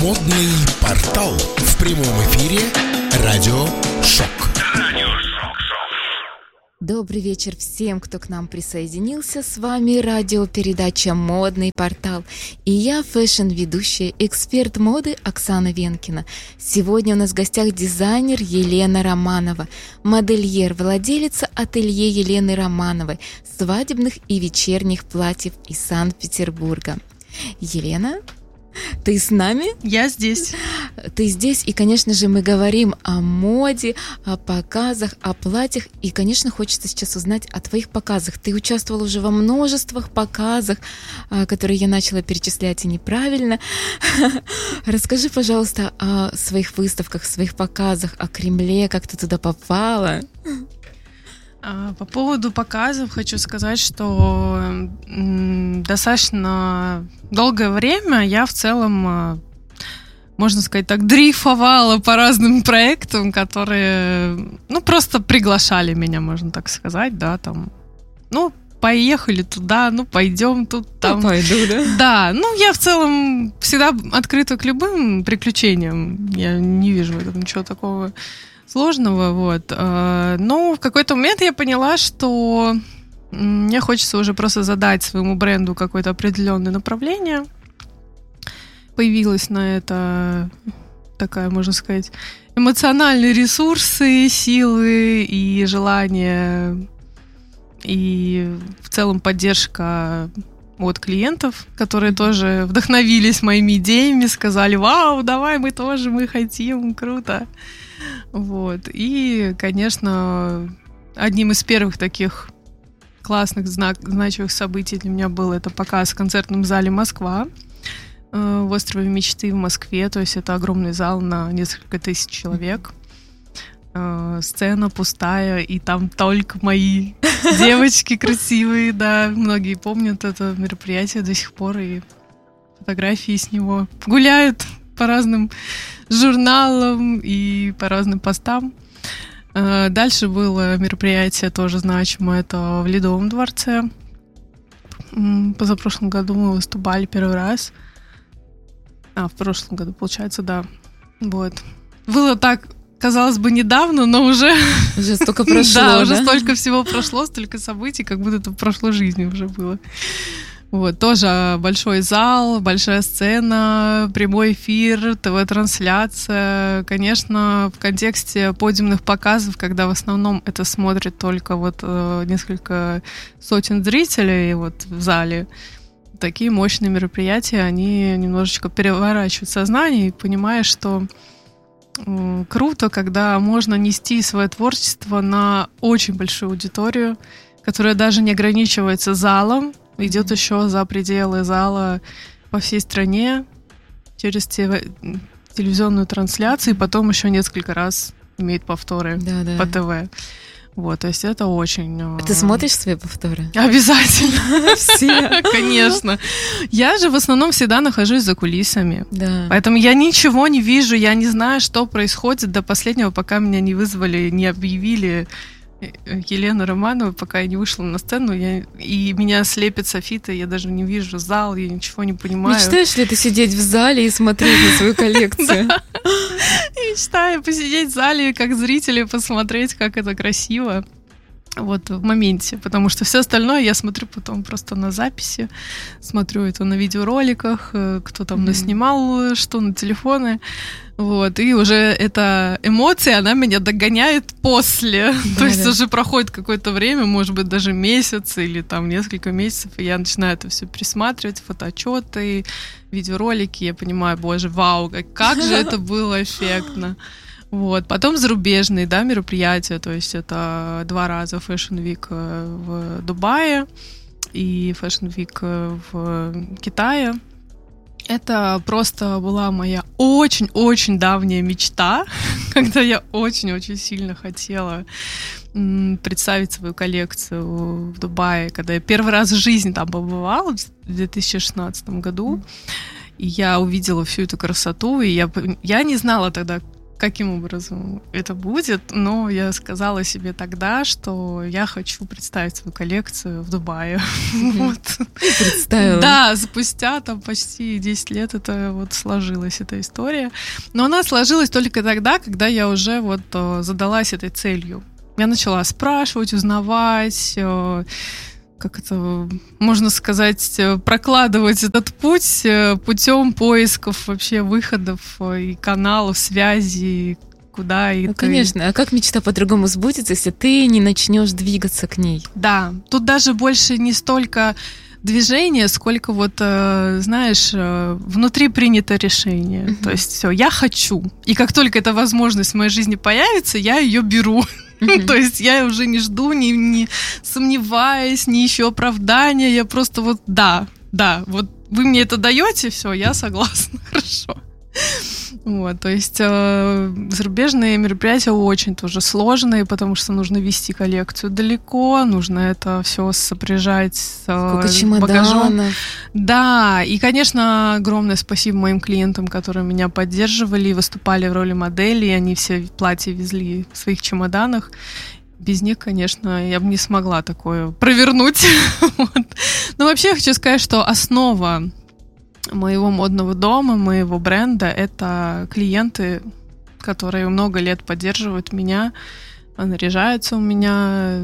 Модный портал. В прямом эфире Радио Шок. Добрый вечер всем, кто к нам присоединился. С вами радиопередача «Модный портал». И я, фэшн-ведущая, эксперт моды Оксана Венкина. Сегодня у нас в гостях дизайнер Елена Романова, модельер, владелица ателье Елены Романовой, свадебных и вечерних платьев из Санкт-Петербурга. Елена, ты с нами? Я здесь. Ты здесь, и, конечно же, мы говорим о моде, о показах, о платьях, и, конечно, хочется сейчас узнать о твоих показах. Ты участвовала уже во множествах показах, которые я начала перечислять и неправильно. Расскажи, пожалуйста, о своих выставках, своих показах, о Кремле, как ты туда попала. По поводу показов хочу сказать, что достаточно долгое время я в целом, можно сказать так, дрейфовала по разным проектам, которые, просто приглашали меня, можно так сказать, да, там, поехали туда, пойдем тут, там. Пойду, да? Да, я в целом всегда открыта к любым приключениям, я не вижу в этом ничего такого сложного, вот. Но в какой-то момент я поняла, что мне хочется уже просто задать своему бренду какое-то определенное направление. Появилась на это такая, можно сказать, эмоциональные ресурсы, силы и желание, и в целом поддержка от клиентов, которые тоже вдохновились моими идеями, сказали: «Вау, давай, мы хотим, круто». Вот. И, конечно, одним из первых таких классных, значимых событий для меня был это показ в концертном зале «Москва» в острове Мечты в Москве. То есть это огромный зал на несколько тысяч человек. Сцена пустая, и там только мои девочки красивые, да. Многие помнят это мероприятие до сих пор, и фотографии с него гуляют по разным журналам и по разным постам. Дальше было мероприятие тоже значимое, это в Ледовом дворце. Позапрошлом году мы выступали первый раз. В прошлом году, получается, да. Вот. Было так, казалось бы, недавно, но уже столько прошло, да? Уже столько всего прошло, столько событий, как будто это в прошлой жизни уже было. Вот, тоже большой зал, большая сцена, прямой эфир, ТВ-трансляция. Конечно, в контексте подиумных показов, когда в основном это смотрит только несколько сотен зрителей в зале, такие мощные мероприятия, они немножечко переворачивают сознание, и понимаешь, что круто, когда можно нести свое творчество на очень большую аудиторию, которая даже не ограничивается залом, идет еще за пределы зала по всей стране через телевизионную трансляцию, и потом еще несколько раз имеет повторы по ТВ. Вот, то есть это очень... Ты смотришь свои повторы? Обязательно. Все? Конечно. Я же в основном всегда нахожусь за кулисами. Да. Поэтому я ничего не вижу, я не знаю, что происходит до последнего, пока меня не вызвали, не объявили Елена Романова, пока я не вышла на сцену, и меня слепит софиты, я даже не вижу зал, я ничего не понимаю. Мечтаешь ли ты сидеть в зале и смотреть на свою коллекцию? Мечтаю посидеть в зале, как зрители, посмотреть, как это красиво. Вот в моменте, потому что все остальное я смотрю потом просто на записи, смотрю это на видеороликах, кто там наснимал, что на телефоны, вот, и уже эта эмоция, она меня догоняет после, то есть уже проходит какое-то время, может быть, даже месяц или там несколько месяцев, и я начинаю это все пересматривать, фотоотчеты, видеоролики, я понимаю, боже, вау, как же это было эффектно. Вот. Потом зарубежные, мероприятия, то есть это 2 раза Fashion Week в Дубае и Fashion Week в Китае. Это просто была моя очень-очень давняя мечта, когда я очень-очень сильно хотела представить свою коллекцию в Дубае, когда я первый раз в жизни там побывала в 2016 году, и я увидела всю эту красоту, и я не знала тогда, каким образом это будет, но я сказала себе тогда, что я хочу представить свою коллекцию в Дубае. Представила. Да, спустя там почти 10 лет это вот сложилась эта история. Но она сложилась только тогда, когда я уже вот задалась этой целью. Я начала спрашивать, узнавать, как это можно сказать, прокладывать этот путь путем поисков вообще выходов и каналов, связей, куда и... Ну, конечно, а как мечта по-другому сбудется, если ты не начнешь двигаться к ней? Да, тут даже больше не столько движение, сколько вот, знаешь, внутри принято решение. То есть все, я хочу. И как только эта возможность в моей жизни появится, я ее беру. То есть я уже не жду, не сомневаясь, не ищу оправдания. Я просто вот да, вот вы мне это даете, все, я согласна, хорошо. Вот, то есть зарубежные мероприятия очень тоже сложные, потому что нужно вести коллекцию далеко, нужно это все сопряжать с багажом. Да, и, конечно, огромное спасибо моим клиентам, которые меня поддерживали и выступали в роли модели, они все платья везли в своих чемоданах. Без них, конечно, я бы не смогла такое провернуть. Но вообще я хочу сказать, что основа моего модного дома, моего бренда — это клиенты, которые много лет поддерживают меня, наряжаются у меня.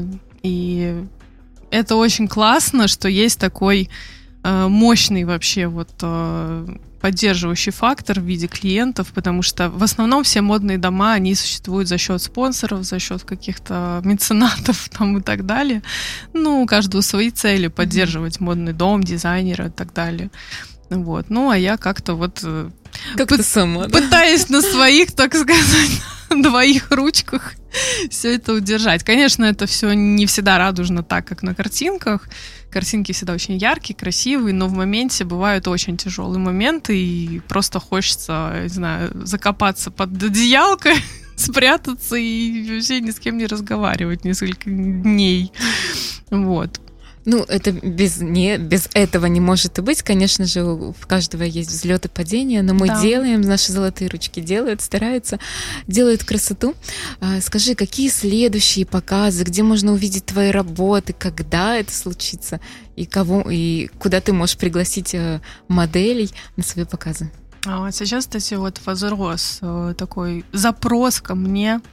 И это очень классно, что есть такой мощный вообще вот поддерживающий фактор в виде клиентов, потому что в основном все модные дома, они существуют за счет спонсоров, за счет каких-то меценатов там и так далее. Ну, у каждого свои цели — поддерживать модный дом, дизайнера и так далее. Вот. Ну, а я как-то вот сама, пытаюсь на своих, так сказать, двоих ручках все это удержать. Конечно, это все не всегда радужно так, как на картинках. Картинки всегда очень яркие, красивые, но в моменте бывают очень тяжелые моменты, и просто хочется, не знаю, закопаться под одеялко, спрятаться и вообще ни с кем не разговаривать несколько дней. Вот. Ну, это без этого не может и быть. Конечно же, у каждого есть взлеты и падения, но мы делаем, наши золотые ручки делают, стараются, делают красоту. Скажи, какие следующие показы, где можно увидеть твои работы, когда это случится, и кого, и куда ты можешь пригласить моделей на свои показы? Сейчас, кстати, вот возрос такой запрос ко мне,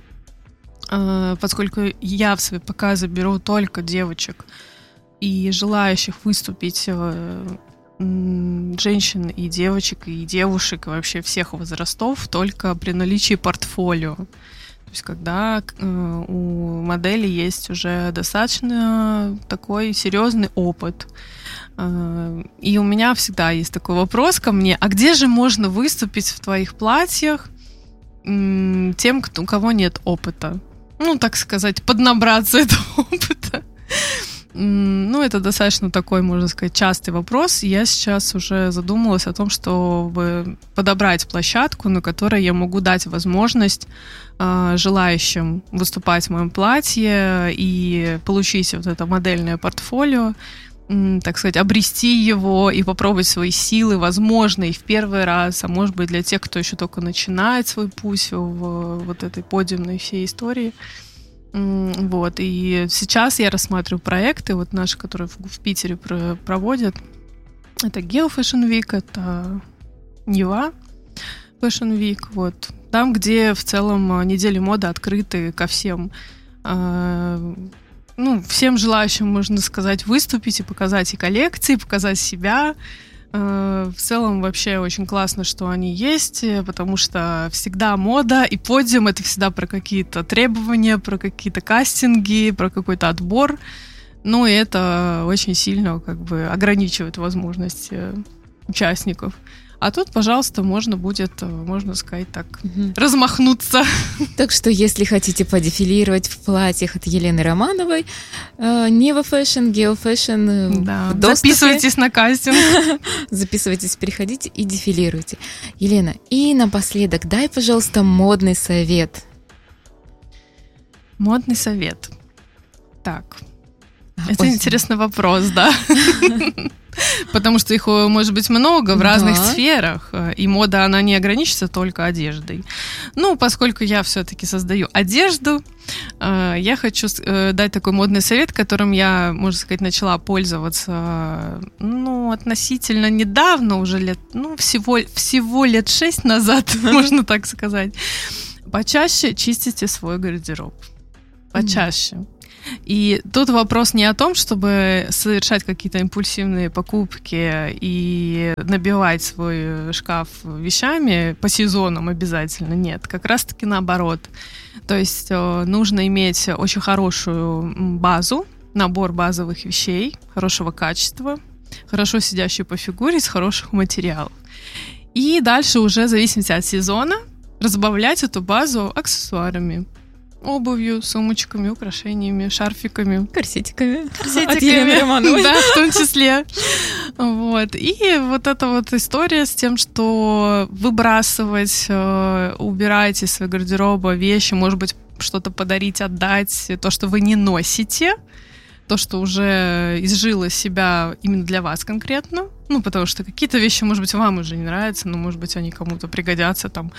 поскольку я в свои показы беру только девочек и желающих выступить женщин и девочек, и девушек, и вообще всех возрастов, только при наличии портфолио. То есть когда у модели есть уже достаточно такой серьезный опыт. И у меня всегда есть такой вопрос ко мне: а где же можно выступить в твоих платьях тем, у кого нет опыта? Ну, так сказать, поднабраться этого опыта. Ну, это достаточно такой, можно сказать, частый вопрос. Я сейчас уже задумалась о том, чтобы подобрать площадку, на которой я могу дать возможность желающим выступать в моем платье и получить вот это модельное портфолио, так сказать, обрести его и попробовать свои силы, возможно, и в первый раз, а может быть, для тех, кто еще только начинает свой путь в вот этой подиумной всей истории. Вот, и сейчас я рассматриваю проекты, вот наши, которые в Питере проводят. Это Geo Fashion Week, это Нева Fashion Week, вот. Там, где в целом недели моды открыты ко всем, всем желающим, можно сказать, выступить и показать и коллекции, показать себя. В целом вообще очень классно, что они есть, потому что всегда мода и подиум — это всегда про какие-то требования, про какие-то кастинги, про какой-то отбор. Ну и это очень сильно как бы ограничивает возможности участников. А тут, пожалуйста, можно будет, можно сказать так, размахнуться. Так что, если хотите подефилировать в платьях от Елены Романовой, Нева Fashion, Geo Fashion, да, записывайтесь на кастинг. Записывайтесь, переходите и дефилируйте. Елена, и напоследок дай, пожалуйста, модный совет. Модный совет. Так. Это очень интересный вопрос, да. Потому что их может быть много в разных сферах, и мода, она не ограничится только одеждой. Ну, поскольку я все-таки создаю одежду, я хочу дать такой модный совет, которым я, можно сказать, начала пользоваться, относительно недавно, уже всего лет 6 назад, можно так сказать. Почаще чистите свой гардероб. Почаще. И тут вопрос не о том, чтобы совершать какие-то импульсивные покупки и набивать свой шкаф вещами по сезонам обязательно. Нет, как раз-таки наоборот. То есть нужно иметь очень хорошую базу, набор базовых вещей, хорошего качества, хорошо сидящую по фигуре, из хороших материалов. И дальше уже, в зависимости от сезона, разбавлять эту базу аксессуарами. Обувью, сумочками, украшениями, шарфиками. Корсетиками. От Елены Романовой. Да, в том числе. Вот. И вот эта вот история с тем, что выбрасывать, убирать из своего гардероба вещи, может быть, что-то подарить, отдать, то, что вы не носите, то, что уже изжило себя именно для вас конкретно. Ну, потому что какие-то вещи, может быть, вам уже не нравятся, но, может быть, они кому-то пригодятся там,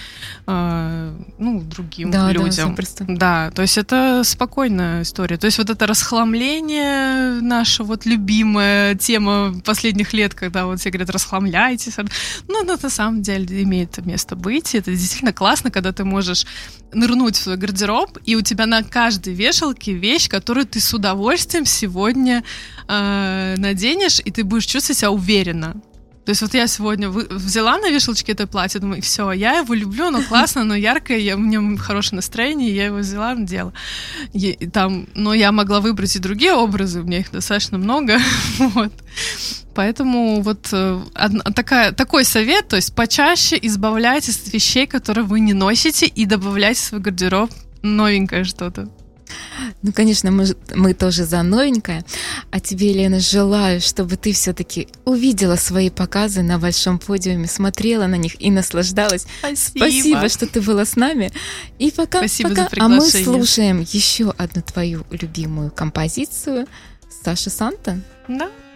другим людям. Да, то есть это спокойная история. То есть вот это расхламление, наша вот любимая тема последних лет, когда вот все говорят, расхламляйтесь. Ну, это на самом деле имеет место быть. Это действительно классно, когда ты можешь нырнуть в свой гардероб, и у тебя на каждой вешалке вещь, которую ты с удовольствием сегодня наденешь, и ты будешь чувствовать себя уверенно. То есть вот я сегодня взяла на вешалочке это платье, думаю, все, я его люблю, оно классно, оно яркое, у меня хорошее настроение, я его взяла, надела. Но я могла выбрать и другие образы, у меня их достаточно много, вот. Поэтому вот такой совет, то есть почаще избавляйтесь от вещей, которые вы не носите, и добавляйте в свой гардероб новенькое что-то. Ну, конечно, мы тоже за новенькое. А тебе, Лена, желаю, чтобы ты все-таки увидела свои показы на большом подиуме, смотрела на них и наслаждалась. Спасибо, что ты была с нами. И пока. А мы слушаем еще одну твою любимую композицию Саши Санта. Да.